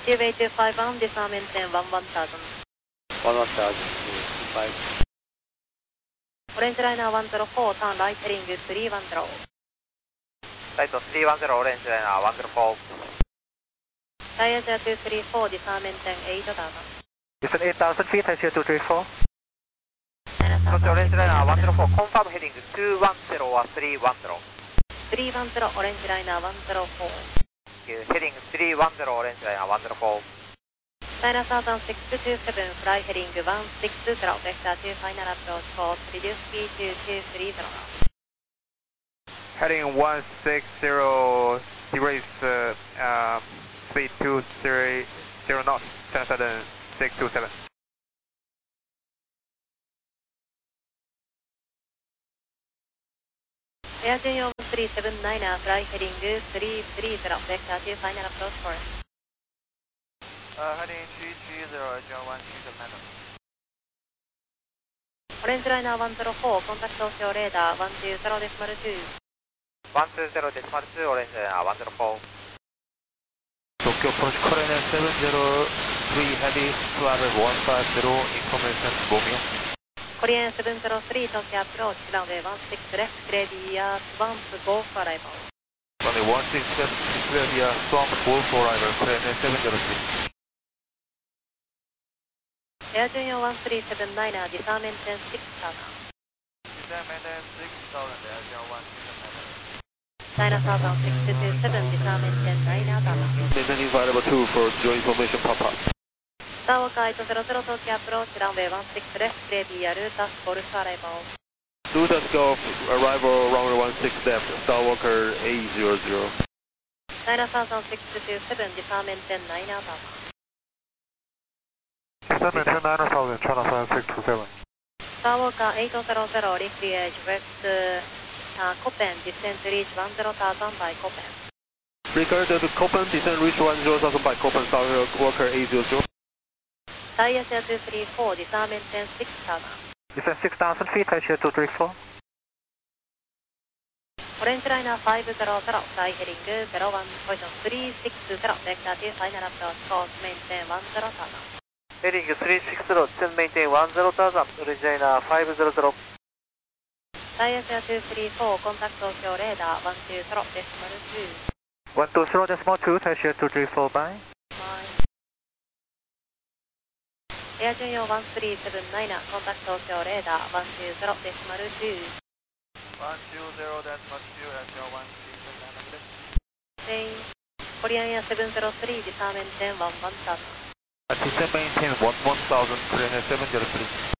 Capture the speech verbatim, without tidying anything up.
T V two five one, disarm maintain one one thousand. one one thousand, five. Orange liner one zero four, turn right heading three one zero. Right three one zero, orange liner one zero four. Thai Asia two three four, disarm maintain eight thousand. Listen eight thousand feet, Asia two three four. Orange liner one zero four, confirm heading two one zero or three one zero. three one zero, orange liner one zero four. Heading three one zero, orange liner one zero four. China Southern six two seven, fly heading one six zero, vector two final approach for reduce speed to two three zero. Heading one six zero, erase uh, uh, speed two three zero knots, China Southern six two seven. Air Junior one three seven nine, fly heading three three zero, vector two final approach for Uh, heading three three zero, John one six seven. Orange liner one zero four, contact Tokyo radar one two zero decimal two. one two zero decimal two, orange liner one zero four. Tokyo approach Korean seven zero three heavy, Flight one five zero, information Romeo. Korean seven zero three, Tokyo approach, runway one six left, clear the uh, swamp, go for arrival. Runway one six left, clear the swamp, go for arrival, Korean seven zero three. Air Junior one three seven nine, disarm maintain six thousand. Disarm maintain six thousand, Air Junior one six seven nine. China Southern six two seven, disarm maintain nine thousand. Maintaining flight level two for your information pop-up. Skywalker eight zero zero, Tokyo approach, runway one six left, clear the uh, Lutas, Golf arrival. Lutas Golf, arrival runway one six left, Skywalker eight zero zero. China Southern six two seven, disarm maintain nine thousand. Disarm maintain nine thousand, China Southern six two seven. Skywalker eight zero zero, recreate west uh, Copen, descent reach one zero thousand by Copen. Regard to Copen, descent reach one zero thousand by Copen, Skywalker eight zero zero. Thai Asia two three four, disarm maintain six thousand. Descent six thousand feet, Asia two three four. Orange liner five zero zero, fly heading zero one, position three six zero, vector two final approach, course maintain one zero thousand. Heading three six zero, descent maintain one zero thousand, orange liner five zero zero. Thai Asia two three four, contact Tokyo radar one two zero decimal two. one two zero decimal two, Asia two three four, bye. Bye. Air Junior one three seven nine, contact Tokyo radar one two zero decimal two. one two zero decimal two, Air Junior one three seven nine. Change. Korean Air seven zero three, disarm maintain one one thousand. Descent maintain one one thousand, Korean seven zero three.